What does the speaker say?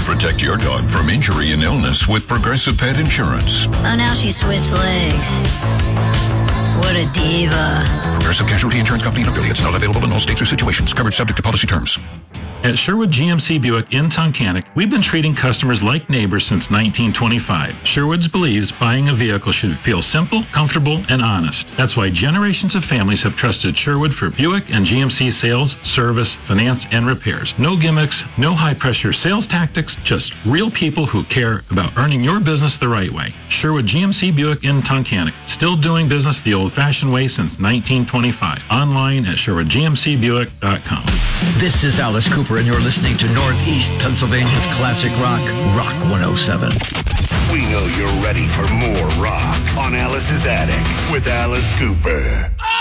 Protect your dog from injury and illness with Progressive Pet Insurance. Oh, now she switched legs. What a diva. Progressive Casualty Insurance Company and affiliates. Not available in all states or situations. Coverage subject to policy terms. At Sherwood GMC Buick in Tunkhannock, we've been treating customers like neighbors since 1925. Sherwood's believes buying a vehicle should feel simple, comfortable, and honest. That's why generations of families have trusted Sherwood for Buick and GMC sales, service, finance, and repairs. No gimmicks, no high-pressure sales tactics, just real people who care about earning your business the right way. Sherwood GMC Buick in Tunkhannock, still doing business the old-fashioned way since 1925. Online at SherwoodGMCBuick.com. This is Alice Cooper, and you're listening to Northeast Pennsylvania's classic rock, Rock 107. We know you're ready for more rock on Alice's Attic with Alice Cooper.